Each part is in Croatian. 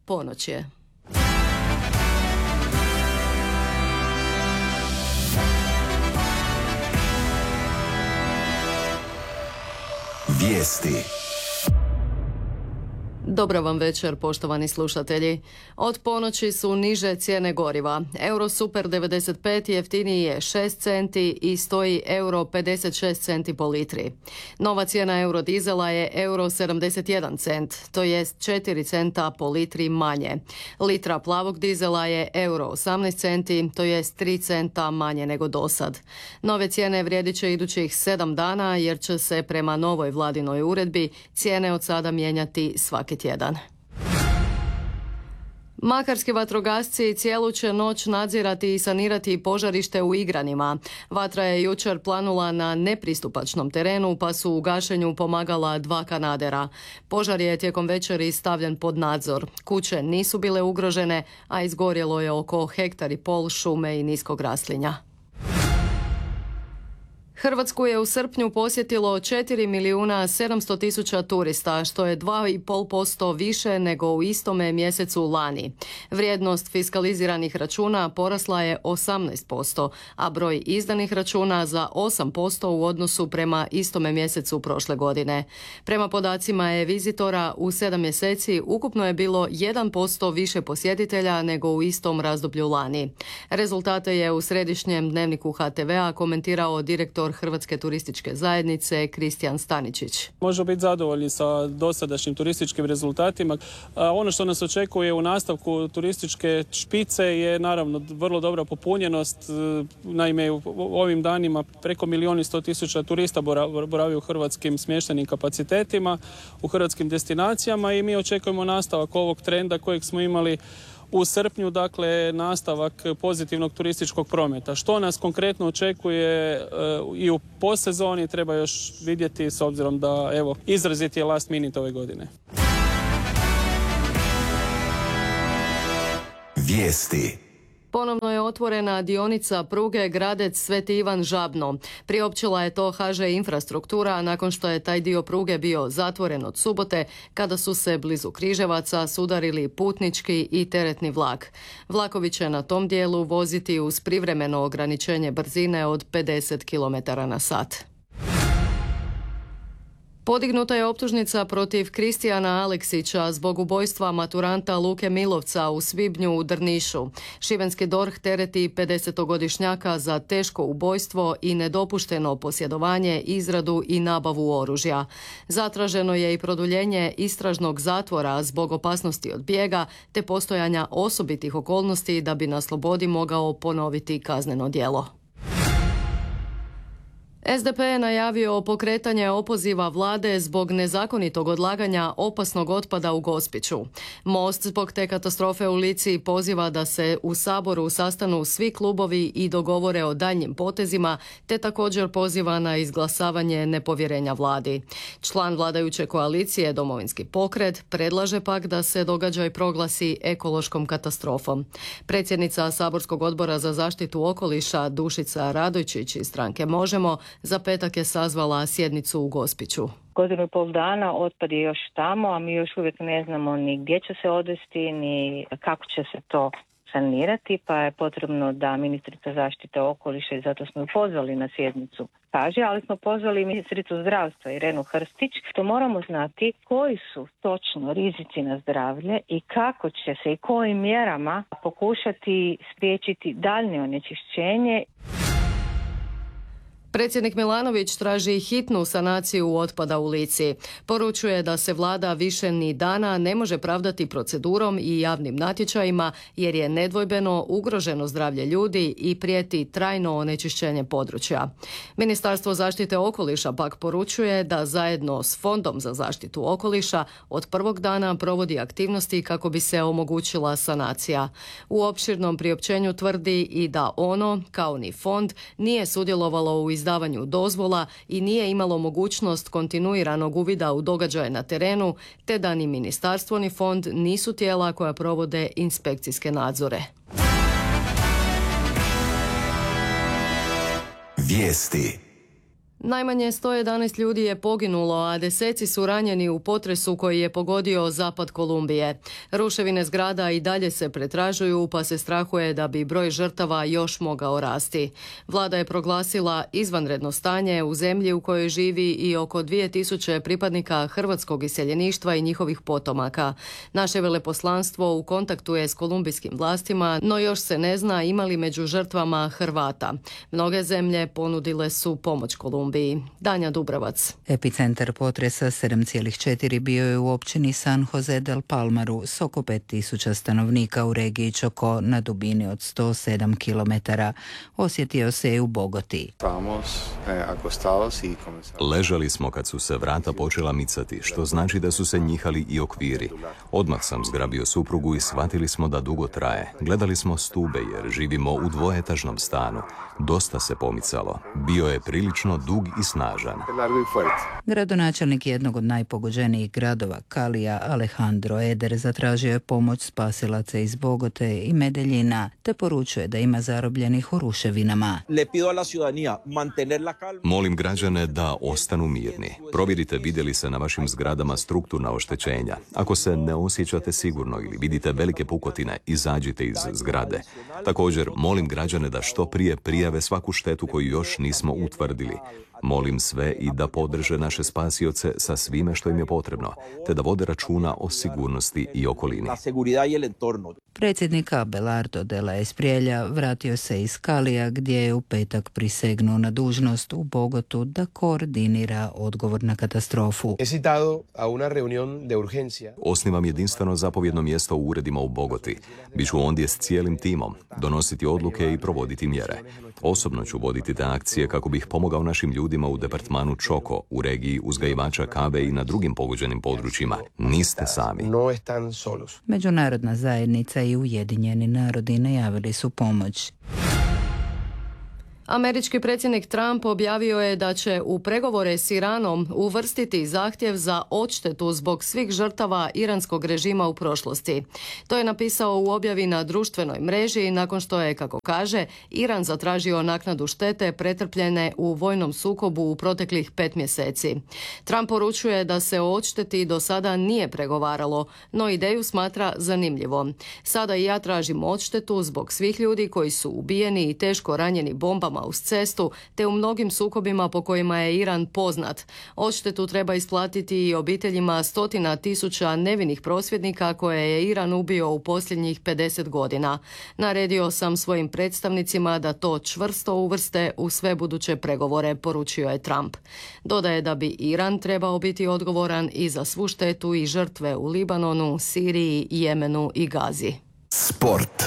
ponoć je. Vijesti. Dobro vam večer, poštovani slušatelji. Od ponoći su niže cijene goriva. Euro Super 95 jeftiniji je 6 centi i stoji euro 56 centi po litri. Nova cijena euro dizela je euro 71 cent, to jest 4 centa po litri manje. Litra plavog dizela je euro 18 centi, to jest 3 centa manje nego dosad. Nove cijene vrijedit će idućih 7 dana jer će se prema novoj vladinoj uredbi cijene od sada mijenjati svaki tjedan. Makarski vatrogasci cijelu će noć nadzirati i sanirati požarište u Igranima. Vatra je jučer planula na nepristupačnom terenu pa su u gašenju pomagala 2 kanadera. Požar je tijekom večeri stavljen pod nadzor. Kuće nisu bile ugrožene, a izgorjelo je oko 1,5 hektara šume i niskog raslinja. Hrvatsku je u srpnju posjetilo 4.700.000 turista, što je 2,5% više nego u istome mjesecu lani. Vrijednost fiskaliziranih računa porasla je 18%, a broj izdanih računa za 8% u odnosu prema istome mjesecu prošle godine. Prema podacima e-vizitora u 7 mjeseci ukupno je bilo 1% više posjetitelja nego u istom razdoblju lani. Rezultate je u središnjem dnevniku HTV-a komentirao direktor Hrvatske turističke zajednice Kristijan Staničić. Možemo biti zadovoljni sa dosadašnjim turističkim rezultatima. Ono što nas očekuje u nastavku turističke špice je naravno vrlo dobra popunjenost. Naime, u ovim danima preko 1.100.000 turista boravi u hrvatskim smještajnim kapacitetima, u hrvatskim destinacijama i mi očekujemo nastavak ovog trenda kojeg smo imali u srpnju, dakle nastavak pozitivnog turističkog prometa. Što nas konkretno očekuje i u postsezoni treba još vidjeti s obzirom da izraziti je last minute ove godine. Vijesti. Ponovno je otvorena dionica pruge Gradec-Sveti Ivan Žabno. Priopćila je to HŽ Infrastruktura nakon što je taj dio pruge bio zatvoren od subote kada su se blizu Križevaca sudarili putnički i teretni vlak. Vlakovi će na tom dijelu voziti uz privremeno ograničenje brzine od 50 km/h. Podignuta je optužnica protiv Kristijana Aleksića zbog ubojstva maturanta Luke Milovca u svibnju u Drnišu. Šibenski DORH tereti 50-godišnjaka za teško ubojstvo i nedopušteno posjedovanje, izradu i nabavu oružja. Zatraženo je i produljenje istražnog zatvora zbog opasnosti od bijega te postojanja osobitih okolnosti da bi na slobodi mogao ponoviti kazneno djelo. SDP je najavio pokretanje opoziva vlade zbog nezakonitog odlaganja opasnog otpada u Gospiću. Most zbog te katastrofe u Lici poziva da se u Saboru sastanu svi klubovi i dogovore o daljnjim potezima, te također poziva na izglasavanje nepovjerenja vladi. Član vladajuće koalicije Domovinski pokret predlaže pak da se događaj proglasi ekološkom katastrofom. Predsjednica Saborskog odbora za zaštitu okoliša Dušica Radojčić iz stranke Možemo za petak je sazvala sjednicu u Gospiću. 1,5 dana otpad je još tamo, a mi još uvijek ne znamo ni gdje će se odvesti, ni kako će se to sanirati, pa je potrebno da ministrica zaštite okoliša, i zato smo ju pozvali na sjednicu, kaže, ali smo pozvali ministricu zdravstva Irenu Hrstić, što moramo znati koji su točno rizici na zdravlje i kako će se i kojim mjerama pokušati spriječiti daljnje onečišćenje. Predsjednik Milanović traži hitnu sanaciju otpada u Lici. Poručuje da se vlada više ni dana ne može pravdati procedurom i javnim natječajima jer je nedvojbeno ugroženo zdravlje ljudi i prijeti trajno onečišćenje područja. Ministarstvo zaštite okoliša pak poručuje da zajedno s Fondom za zaštitu okoliša od prvog dana provodi aktivnosti kako bi se omogućila sanacija. U opširnom priopćenju tvrdi i da ono, kao ni fond, nije sudjelovalo u izdavanju dozvola i nije imalo mogućnost kontinuiranog uvida u događaje na terenu, te da ni ministarstvo ni fond nisu tijela koja provode inspekcijske nadzore. Vijesti. Najmanje 111 ljudi je poginulo, a deseci su ranjeni u potresu koji je pogodio zapad Kolumbije. Ruševine zgrada i dalje se pretražuju, pa se strahuje da bi broj žrtava još mogao rasti. Vlada je proglasila izvanredno stanje u zemlji u kojoj živi i oko 2000 pripadnika hrvatskog iseljeništva i njihovih potomaka. Naše veleposlanstvo u kontaktu je s kolumbijskim vlastima, no još se ne zna ima li među žrtvama Hrvata. Mnoge zemlje ponudile su pomoć Kolumbiji. Danja Dubravac. Epicentar potresa 7,4 bio je u općini San Jose del Palmaru s oko 5000 stanovnika u regiji Chocó na dubini od 107 km. Osjetio se i u Bogoti. Ležali smo kad su se vrata počela micati, što znači da su se njihali i okviri. Odmah sam zgrabio suprugu i shvatili smo da dugo traje. Gledali smo stube jer živimo u dvoetažnom stanu. Dosta se pomicalo. Bio je prilično dug i snažan. Gradonačelnik jednog od najpogođenijih gradova, Calija, Alejandro Eder, zatražio je pomoć spasilaca iz Bogote i Medeljina, te poručuje da ima zarobljenih u ruševinama. Molim građane da ostanu mirni. Provjerite vide li se na vašim zgradama strukturna oštećenja. Ako se ne osjećate sigurno ili vidite velike pukotine, izađite iz zgrade. Također, molim građane da što prije prijave svaku štetu koju još nismo utvrdili. Molim sve i da podrže naše spasioce sa svime što im je potrebno, te da vode računa o sigurnosti i okolini. Predsjednik Abelardo de la Espriella vratio se iz Calija, gdje je u petak prisegnuo na dužnost u Bogotu da koordinira odgovor na katastrofu. Osnivam jedinstveno zapovjedno mjesto u uredima u Bogoti. Biću ondje s cijelim timom, donositi odluke i provoditi mjere. Osobno ću voditi te akcije kako bih pomogao našim ljudima u departmanu Chocó, u regiji uzgajivača kave i na drugim pogođenim područjima. Niste sami. Međunarodna zajednica i Ujedinjeni narodi najavili su pomoć. Američki predsjednik Trump objavio je da će u pregovore s Iranom uvrstiti zahtjev za odštetu zbog svih žrtava iranskog režima u prošlosti. To je napisao u objavi na društvenoj mreži nakon što je, kako kaže, Iran zatražio naknadu štete pretrpljene u vojnom sukobu u proteklih 5 mjeseci. Trump poručuje da se o odšteti do sada nije pregovaralo, no ideju smatra zanimljivom. Sada i ja tražim odštetu zbog svih ljudi koji su ubijeni i teško ranjeni bombama uz cestu, te u mnogim sukobima po kojima je Iran poznat. Odštetu treba isplatiti i obiteljima 100.000 nevinih prosvjednika koje je Iran ubio u posljednjih 50 godina. Naredio sam svojim predstavnicima da to čvrsto uvrste u sve buduće pregovore, poručio je Trump. Dodaje da bi Iran trebao biti odgovoran i za svu štetu i žrtve u Libanonu, Siriji, Jemenu i Gazi. Sport.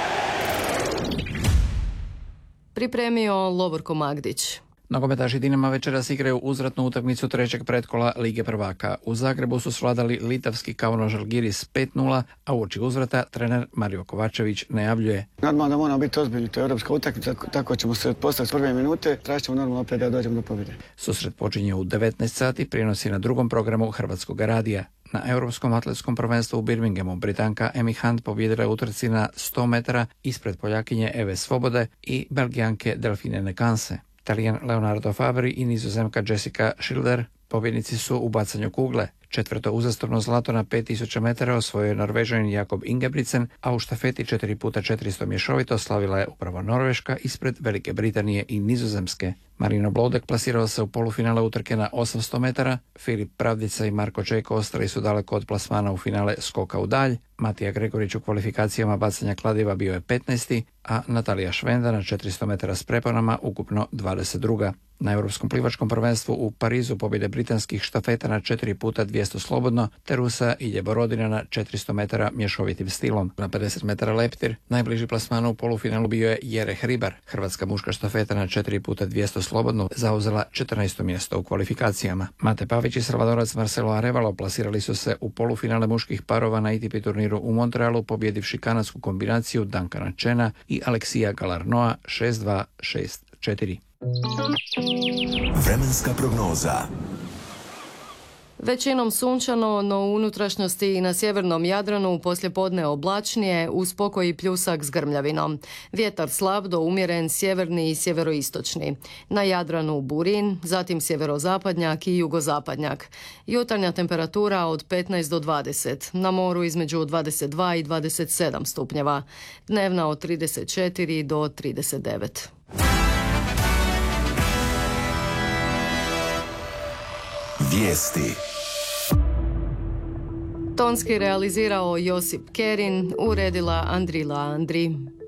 Pripremio Lovorko Magdić. Nogometaši Dinama večeras igraju uzvratnu utakmicu trećeg pretkola Lige prvaka. U Zagrebu su svladali litavski Kauno Žalgiris 5-0, a uoči uzvrata trener Mario Kovačević najavljuje: Normalno da moramo biti ozbiljni, to je europska utakmica, tako ćemo se postaviti s prve minute, tražit ćemo normalno opet da dođemo do pobjede. Susret počinje u 19 sati, prenosi na drugom programu Hrvatskog radija. Na Europskom atletskom prvenstvu u Birminghamu Britanka Emi Hunt pobjedila je u utrci na 100 metara ispred Poljakinje Eve Svobode i Belgijanke Delfine Nekanse. Talijan Leonardo Fabri i Nizozemka Jessica Schilder pobjednici su u bacanju kugle. Četvrto uzastopno zlato na 5000 metara osvojio je Norvežanin Jakob Ingebrigtsen, a u štafeti 4x400 mješovito slavila je upravo Norveška ispred Velike Britanije i Nizozemske. Marino Blodek plasirao se u polufinale utrke na 800 metara, Filip Pravdica i Marko Čejko ostali su daleko od plasmana u finale skoka u dalj, Matija Gregorić u kvalifikacijama bacanja kladiva bio je 15. a Natalija Švenda na 400 metara s preponama ukupno 22. Na Europskom plivačkom prvenstvu u Parizu pobjede britanskih štafeta na 4x200 slobodno, te Rusa Ilje Borodina na 400 metara mješovitim stilom. Na 50 metara leptir najbliži plasmanu u polufinalu bio je Jere Hribar. Hrvatska muška štafeta na 4x200 slobodno zauzela 14. mjesto u kvalifikacijama. Mate Pavić i Salvadorac Marcelo Arevalo plasirali su se u polufinale muških parova na ATP turniru u Montrealu, pobjedivši kanadsku kombinaciju Duncana Chena i Aleksija Galarnoa 6-2, 6-4. Vremenska prognoza. Većinom sunčano, no u unutrašnjosti i na sjevernom Jadranu poslijepodne oblačnije uz pokoj pljusak s grmljavinom. Vjetar slab do umjeren sjeverni i sjeveroistočni. Na Jadranu burin, zatim sjeverozapadnjak i jugozapadnjak. Jutarnja temperatura od 15 do 20, na moru između 22 i 27 stupnjeva. Dnevna od 34 do 39. Vijesti. Tonski realizirao Josip Kerin, uredila Andrila Andri.